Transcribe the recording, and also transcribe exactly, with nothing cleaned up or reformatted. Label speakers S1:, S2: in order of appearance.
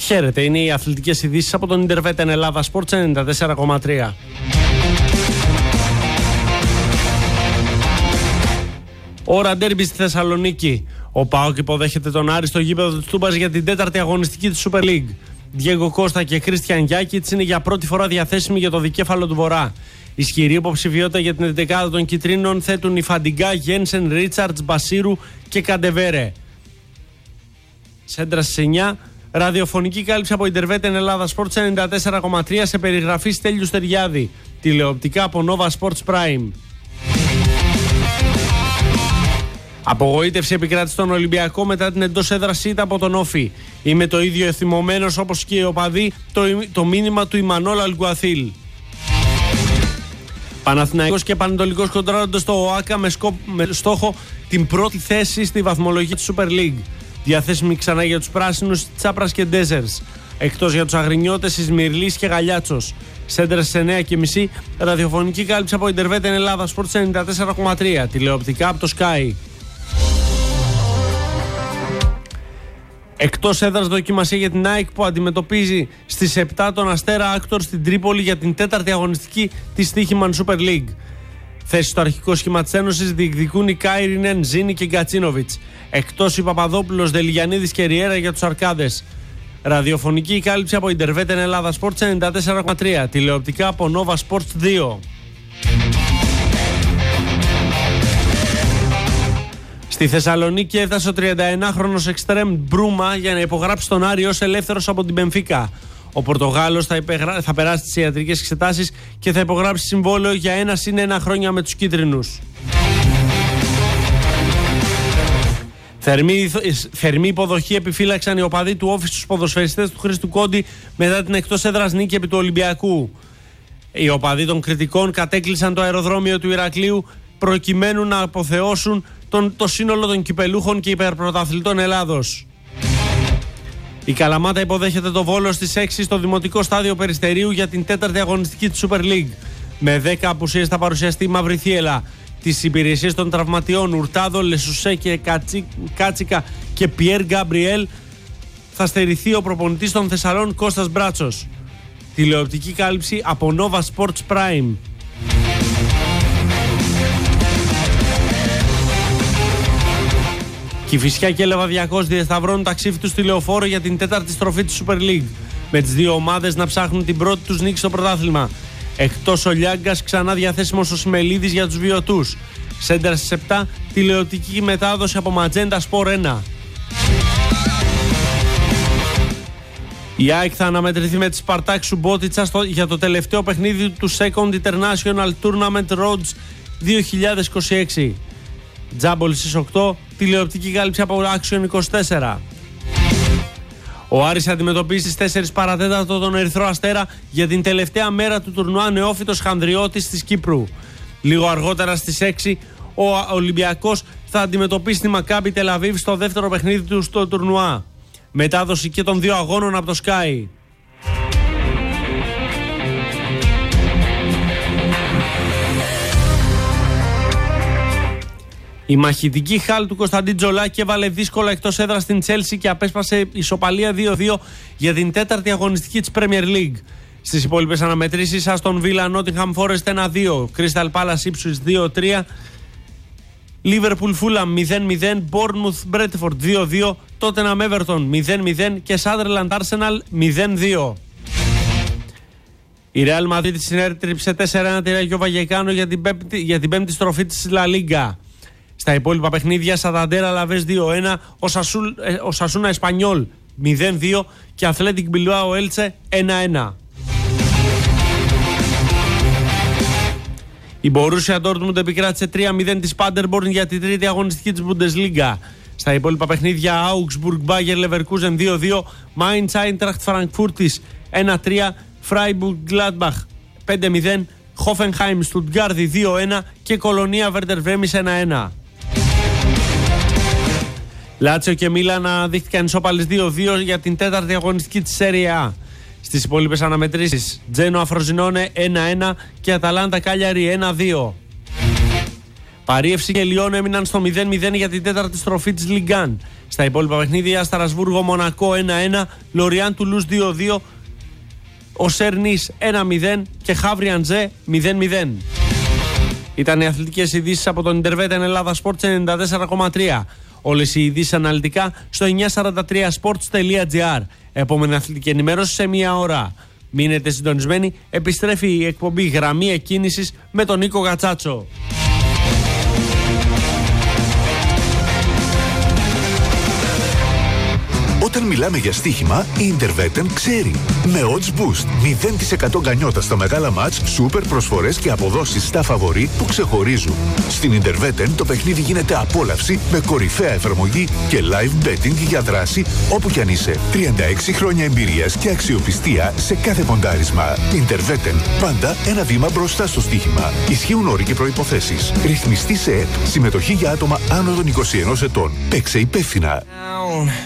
S1: Χαίρετε, είναι οι αθλητικές ειδήσεις από τον Interveten Ελλάδα Sports ενενήντα τέσσερα κόμμα τρία. Ώρα ντέρμπι στη Θεσσαλονίκη. Ο ΠΑΟΚ υποδέχεται τον Άρη στο γήπεδο του Τούμπας για την τέταρτη αγωνιστική της Super League. Διέγκο Κώστα και Κρίστιαν Γιάκιτς είναι για πρώτη φορά διαθέσιμοι για το δικέφαλο του Βορρά. Ισχυρή υποψηφιότητα για την εντεκάδα των Κιτρίνων θέτουν οι Φαντιγκά, Γένσεν, Ρίτσαρτς, Μπασίρου και Καντεβέρε. Σέντρα στις εννιά. Ραδιοφωνική κάλυψη από Interveten Ελλάδα Sports ενενήντα τέσσερα κόμμα τρία σε περιγραφή Στέλιου Στεριάδη. Τηλεοπτικά από Nova Sports Prime. Απογοήτευση επικράτησε στον Ολυμπιακό μετά την εντός έδρας ήττα από τον Όφη. Είμαι το ίδιο εθυμωμένος όπως και οι οπαδοί, το, το μήνυμα του Ιμανόλ Αλγκουαθίλ. Παναθηναϊκός και Πανετολικός κοντράρονται στο ΟΑΚΑ με, σκο... με στόχο την πρώτη θέση στη βαθμολογία της Super League. Διαθέσιμη ξανά για τους πράσινους Τσάπρας και Ντέζερς. Εκτός για τους αγρινιώτες Ισμυρλής και Γαλιάτσος. Σέντρα στις εννιά και μισή. Ραδιοφωνική κάλυψη από Interveten Ελλάδα Sports ενενήντα τέσσερα κόμμα τρία. Τηλεοπτικά από το Sky. Εκτός έδρας δοκιμασία για την ΑΕΚ που αντιμετωπίζει στις επτά τον Αστέρα Άκτορ στην Τρίπολη για την τέταρτη αγωνιστική της Στοίχημαν Super League. Θέση στο αρχικό σχήμα της Ένωσης διεκδικούν οι Κάιρινεν, Ζήνη και Γκατσίνοβιτς. Εκτός οι Παπαδόπουλος, Δελιγιαννίδης και Ριέρα για τους Αρκάδες. Ραδιοφωνική κάλυψη από Interveten Ελλάδα Sports ενενήντα τέσσερα κόμμα τρία. Τηλεοπτικά από Nova Sports δύο. Στη Θεσσαλονίκη έφτασε ο τριανταενάχρονος εξτρέμ Μπρούμα για να υπογράψει τον Άρη ως ελεύθερος από την Μπενφίκα. Ο Πορτογάλος θα, υπεγρα... θα περάσει τις ιατρικές εξετάσεις και θα υπογράψει συμβόλαιο για ένα συν ένα χρόνια με τους κίτρινους. Θερμή, θερμή υποδοχή επιφύλαξαν οι οπαδοί του Όφη στους ποδοσφαιριστές του Χρήστου Κόντι μετά την εκτός έδρας νίκη επί του Ολυμπιακού. Οι οπαδοί των κριτικών κατέκλυσαν το αεροδρόμιο του Ηρακλείου προκειμένου να αποθεώσουν τον, το σύνολο των κυπελούχων και υπερπρωταθλητών Ελλάδος. Η Καλαμάτα υποδέχεται το Βόλο στις έξι στο Δημοτικό Στάδιο Περιστερίου για την τέταρτη αγωνιστική της Super League. Με δέκα απουσίες θα παρουσιαστεί η Μαύρη Θίελα. Τις υπηρεσίες των τραυματιών Ουρτάδο, Λεσουσέ και Κατσί, Κάτσικα και Πιέρ Γκάμπριελ θα στερηθεί ο προπονητής των Θεσσαλών Κώστας Μπράτσος. Τηλεοπτική κάλυψη από Nova Sports Prime. Κηφισιά και Λεβαδιακός διασταυρώνουν τα ξύφη τους στη Λεωφόρο για την τέταρτη στροφή της Super League. Με τις δύο ομάδες να ψάχνουν την πρώτη τους νίκη στο πρωτάθλημα. Εκτός ο Λιάγκας ξανά διαθέσιμος ο Σιμελίδης για τους βιωτούς. Σέντρα στις επτά, τηλεοπτική μετάδοση από Ματζέντα Σπορ ένα. Η ΑΕΚ θα αναμετρηθεί με τη Σπαρτάκ Σουμπότιτσα για το τελευταίο παιχνίδι του Second International Tournament Rhodes δύο χιλιάδες είκοσι έξι. Τζάμπολ στις οκτώ, τηλεοπτική κάλυψη από Action είκοσι τέσσερα. Ο Άρης αντιμετωπίζει στις τέσσερα παρατέταρτο τον Ερυθρό Αστέρα για την τελευταία μέρα του τουρνουά νεόφυτος Χανδριώτης της Κύπρου. Λίγο αργότερα στις έξι ο Ολυμπιακός θα αντιμετωπίσει τη Μακάμπι Τελαβίβ στο δεύτερο παιχνίδι του στο τουρνουά. Μετάδοση και των δύο αγώνων από το Sky. Η μαχητική Χάλ του Κωνσταντίν Τζολάκη έβαλε δύσκολα εκτός έδρας στην Τσέλσι και απέσπασε ισοπαλία δύο δύο για την τέταρτη αγωνιστική της Premier League. Στις υπόλοιπες αναμετρήσεις, Άστον Βίλα Νότιγχαμ Φόρεστ ένα δύο, Crystal Palace Ipswich δύο τρία, Liverpool Fulham μηδέν μηδέν, Bournemouth Bradford δύο δύο, Tottenham Everton μηδέν μηδέν και Sunderland Arsenal μηδέν δύο. Η Real Madrid συνέτριψε τέσσερα ένα τη Ράγιο Βαγεκάνο για την πέμπτη, για την πέμπτη στροφή της La Liga. Στα υπόλοιπα παιχνίδια, Σανταντέρ Αλαβές δύο ένα, ο Σασούνα Εσπανιόλ μηδέν δύο και Athletic Bilbao Έλτσε ένα ένα. Η Borussia Dortmund επικράτησε τρία μηδέν της Paderborn για την τρίτη αγωνιστική της Bundesliga. Στα υπόλοιπα παιχνίδια, Augsburg Bayer Leverkusen δύο δύο, Mainz Eintracht Frankfurt ένα τρία, Freiburg Gladbach πέντε μηδέν, Hoffenheim Stuttgart δύο ένα και Κολονία Werder Bremen ένα ένα. Λάτσιο και Μίλανα δείχτηκαν ισόπαλες δύο δύο για την τέταρτη αγωνιστική της Serie A. Στις υπόλοιπες αναμετρήσεις, Τζένο Αφροζινόνε ένα ένα και Αταλάντα Κάλιαρη ένα δύο. Παρίευση και Λιόν έμειναν στο μηδέν μηδέν για την τέταρτη στροφή της Λιγκάν. Στα υπόλοιπα παιχνίδια, Στρασβούργο Μονακό ένα ένα, Λοριάν Τουλούς δύο δύο, ο Σέρνης ένα μηδέν και Χαύρι Αντζέ μηδέν μηδέν. Ήταν οι αθλητικές ειδήσεις από τον Ιντερβέτεν Ελλάδα Sports ενενήντα τέσσερα κόμμα τρία. Όλες οι ειδήσεις αναλυτικά στο εννιακόσια σαράντα τρία sports τελεία gr. Επόμενη αθλητική ενημέρωση σε μία ώρα. Μείνετε συντονισμένοι, επιστρέφει η εκπομπή Γραμμή Εκκίνησης με τον Νίκο Γατσάτσο.
S2: Όταν μιλάμε για στοίχημα, η Interveten ξέρει. Με Odds Boost, μηδέν τοις εκατό γκανιότα στα μεγάλα μάτς, σούπερ προσφορές και αποδόσεις στα φαβορί που ξεχωρίζουν. Στην Interveten το παιχνίδι γίνεται απόλαυση με κορυφαία εφαρμογή και live betting για δράση όπου κι αν είσαι. τριάντα έξι χρόνια εμπειρίας και αξιοπιστία σε κάθε ποντάρισμα. Interveten, πάντα ένα βήμα μπροστά στο στοίχημα. Ισχύουν όροι και προϋποθέσεις. Ρυθμιστή σε ΕΠ. Συμμετοχή για άτομα άνω των είκοσι ενός ετών. Παίξε υπεύθυνα.